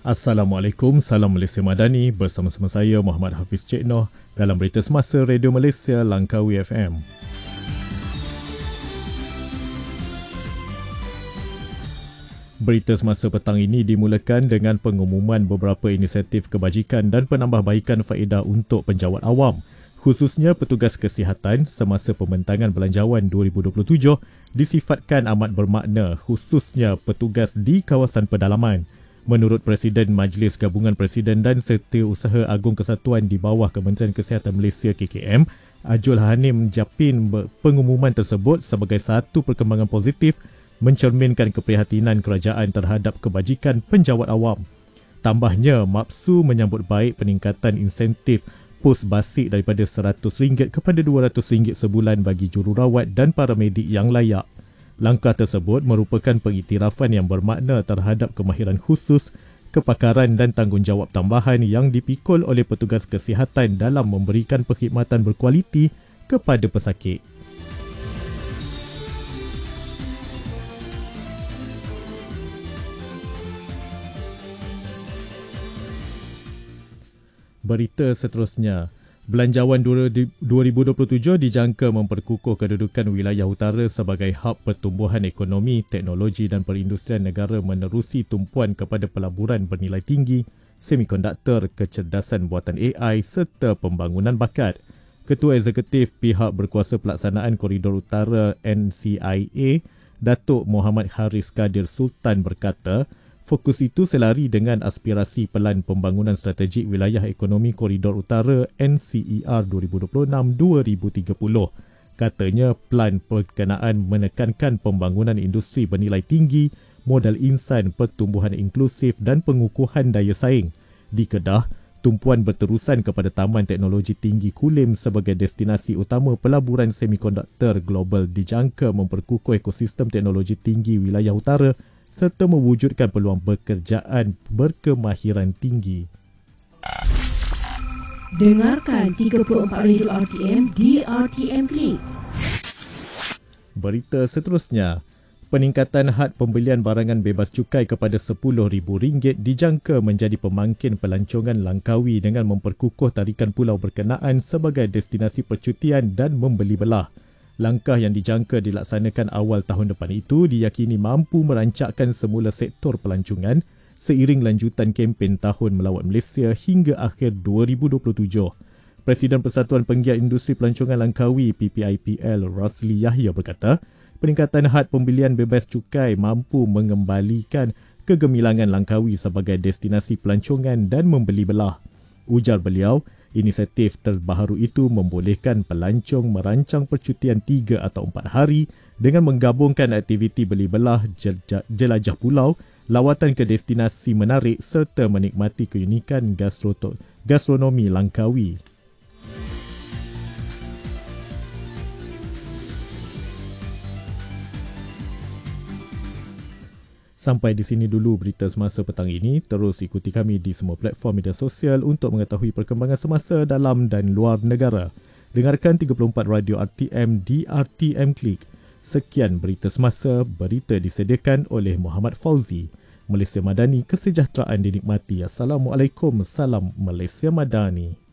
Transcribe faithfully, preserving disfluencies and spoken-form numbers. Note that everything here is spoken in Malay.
Assalamualaikum, salam Malaysia Madani. Bersama-sama saya Muhammad Hafiz Cik Noh dalam berita semasa Radio Malaysia Langkawi F M. Berita semasa petang ini dimulakan dengan pengumuman beberapa inisiatif kebajikan dan penambahbaikan faedah untuk penjawat awam, khususnya petugas kesihatan semasa pembentangan belanjawan dua ribu dua puluh tujuh disifatkan amat bermakna, khususnya petugas di kawasan pedalaman. Menurut Presiden Majlis Gabungan Presiden dan Setiausaha Agung Kesatuan di bawah Kementerian Kesihatan Malaysia K K M, Ajul Hanim Japin pengumuman tersebut sebagai satu perkembangan positif mencerminkan keprihatinan kerajaan terhadap kebajikan penjawat awam. Tambahnya, Mapsu menyambut baik peningkatan insentif pos basic daripada seratus ringgit kepada dua ratus ringgit sebulan bagi jururawat dan paramedik yang layak. Langkah tersebut merupakan pengiktirafan yang bermakna terhadap kemahiran khusus, kepakaran dan tanggungjawab tambahan yang dipikul oleh petugas kesihatan dalam memberikan perkhidmatan berkualiti kepada pesakit. Berita seterusnya, Belanjawan dua ribu dua puluh tujuh dijangka memperkukuh kedudukan wilayah utara sebagai hub pertumbuhan ekonomi, teknologi dan perindustrian negara menerusi tumpuan kepada pelaburan bernilai tinggi, semikonduktor, kecerdasan buatan A I serta pembangunan bakat. Ketua Eksekutif Pihak Berkuasa Pelaksanaan Koridor Utara N C I A, Datuk Muhammad Haris Kadir Sultan berkata, fokus itu selari dengan aspirasi Pelan Pembangunan Strategik Wilayah Ekonomi Koridor Utara N C E R dua ribu dua puluh enam hingga dua ribu tiga puluh. Katanya, pelan berkenaan menekankan pembangunan industri bernilai tinggi, modal insan, pertumbuhan inklusif dan pengukuhan daya saing. Di Kedah, tumpuan berterusan kepada Taman Teknologi Tinggi Kulim sebagai destinasi utama pelaburan semikonduktor global dijangka memperkukuh ekosistem teknologi tinggi wilayah utara serta mewujudkan peluang pekerjaan berkemahiran tinggi. Dengarkan tiga puluh empat Radio R T M di R T M Klik. Berita seterusnya, peningkatan had pembelian barangan bebas cukai kepada sepuluh ribu ringgit dijangka menjadi pemangkin pelancongan Langkawi dengan memperkukuh tarikan pulau berkenaan sebagai destinasi percutian dan membeli belah. Langkah yang dijangka dilaksanakan awal tahun depan itu diyakini mampu merancakkan semula sektor pelancongan seiring lanjutan kempen Tahun Melawat Malaysia hingga akhir dua ribu dua puluh tujuh. Presiden Persatuan Penggiat Industri Pelancongan Langkawi P P I P L Rosli Yahya berkata, peningkatan had pembelian bebas cukai mampu mengembalikan kegemilangan Langkawi sebagai destinasi pelancongan dan membeli belah. Ujar beliau, inisiatif terbaru itu membolehkan pelancong merancang percutian tiga atau empat hari dengan menggabungkan aktiviti beli belah, jelajah pulau, lawatan ke destinasi menarik serta menikmati keunikan gastro- gastronomi Langkawi. Sampai di sini dulu berita semasa petang ini. Terus ikuti kami di semua platform media sosial untuk mengetahui perkembangan semasa dalam dan luar negara. Dengarkan tiga puluh empat Radio R T M di R T M Klik. Sekian berita semasa, berita disediakan oleh Muhammad Fauzi. Malaysia Madani, kesejahteraan dinikmati. Assalamualaikum, salam Malaysia Madani.